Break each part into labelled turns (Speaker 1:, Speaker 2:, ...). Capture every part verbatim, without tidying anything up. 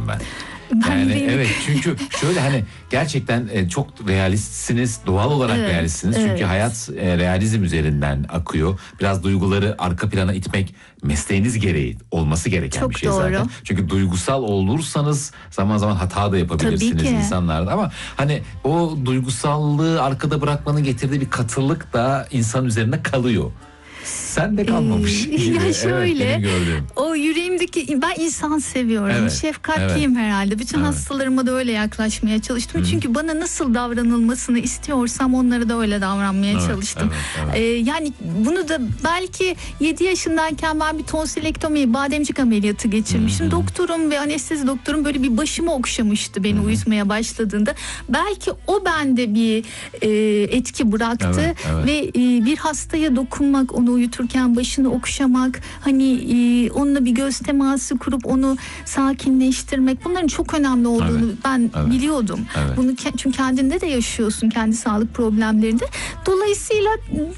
Speaker 1: ben.
Speaker 2: Ben
Speaker 1: Yani
Speaker 2: değilim.
Speaker 1: evet, çünkü şöyle hani gerçekten e, çok realistsiniz, doğal olarak
Speaker 2: Evet,
Speaker 1: realistsiniz. Çünkü
Speaker 2: evet.
Speaker 1: hayat e, realizm üzerinden akıyor. Biraz duyguları arka plana itmek mesleğiniz gereği olması gereken
Speaker 2: Çok
Speaker 1: bir şey
Speaker 2: doğru.
Speaker 1: zaten. Çünkü duygusal olursanız zaman zaman hata da yapabilirsiniz
Speaker 2: Tabii ki.
Speaker 1: insanlarda, ama hani o duygusallığı arkada bırakmanın getirdiği bir katılık da insan üzerine kalıyor. Sen de kalmamış
Speaker 2: Ee,
Speaker 1: gibi.
Speaker 2: Ya şöyle,
Speaker 1: Evet, benim gördüğüm.
Speaker 2: o yüreğimdeki, ben insan seviyorum,
Speaker 1: Evet,
Speaker 2: şefkatliyim herhalde. Bütün
Speaker 1: Evet.
Speaker 2: hastalarıma da öyle yaklaşmaya çalıştım.
Speaker 1: Hı.
Speaker 2: Çünkü bana nasıl davranılmasını istiyorsam onlara da öyle davranmaya
Speaker 1: Evet,
Speaker 2: çalıştım.
Speaker 1: evet, evet.
Speaker 2: Ee, yani bunu da belki yedi yaşındayken ben bir tonsilektomi, bademcik ameliyatı geçirmişim.
Speaker 1: Hı hı.
Speaker 2: Doktorum ve anestezi doktorum böyle bir başımı okşamıştı beni
Speaker 1: Hı hı.
Speaker 2: uyutmaya başladığında. Belki o bende bir e, etki bıraktı.
Speaker 1: Evet, evet.
Speaker 2: Ve e, bir hastaya dokunmak, onu uyuturken başını okşamak, hani e, onunla bir göz teması kurup onu sakinleştirmek, bunların çok önemli olduğunu
Speaker 1: Evet,
Speaker 2: ben
Speaker 1: evet,
Speaker 2: biliyordum.
Speaker 1: evet.
Speaker 2: Bunu ke- çünkü kendinde de yaşıyorsun, kendi sağlık problemlerinde. Dolayısıyla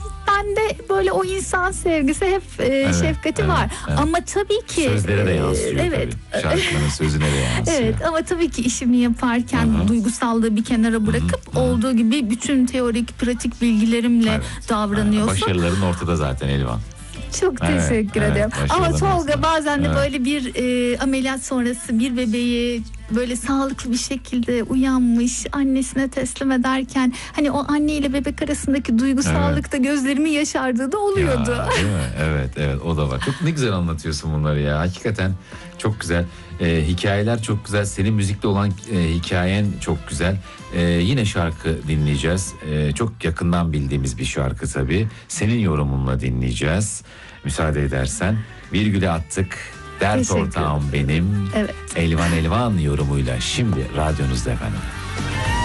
Speaker 2: bende böyle o insan sevgisi, hep e,
Speaker 1: Evet,
Speaker 2: şefkati
Speaker 1: evet,
Speaker 2: var.
Speaker 1: evet.
Speaker 2: Ama tabii ki
Speaker 1: Sözlere de
Speaker 2: e,
Speaker 1: yansıyor
Speaker 2: evet.
Speaker 1: tabii. Şarkıların sözüne de yansıyor.
Speaker 2: Evet, ama tabii ki işimi yaparken
Speaker 1: Hı hı.
Speaker 2: duygusallığı bir kenara bırakıp
Speaker 1: Hı hı.
Speaker 2: olduğu gibi bütün teorik, pratik bilgilerimle
Speaker 1: Evet.
Speaker 2: davranıyorsun.
Speaker 1: Başarıların ortada zaten Elvan.
Speaker 2: Çok
Speaker 1: Evet,
Speaker 2: teşekkür
Speaker 1: evet,
Speaker 2: ederim. Ama
Speaker 1: başarılarınız
Speaker 2: Tolga,
Speaker 1: var.
Speaker 2: bazen de
Speaker 1: Evet.
Speaker 2: böyle bir e, ameliyat sonrası bir bebeği böyle sağlıklı bir şekilde uyanmış annesine teslim ederken, hani o anne ile bebek arasındaki duygusallıkta gözlerimin yaşardığı da oluyordu.
Speaker 1: Ya, değil mi? Evet, evet, o da var. Çok ne güzel anlatıyorsun bunları ya. Hakikaten çok güzel. Ee, hikayeler çok güzel. Senin müzikle olan e, hikayen çok güzel. Ee, yine şarkı dinleyeceğiz. Ee, çok yakından bildiğimiz bir şarkı tabii. Senin yorumunla dinleyeceğiz. Müsaade edersen. Virgüle attık. Dert
Speaker 2: Teşekkür
Speaker 1: ortağım benim.
Speaker 2: Evet.
Speaker 1: Elvan Elvan yorumuyla şimdi radyonuzda efendim.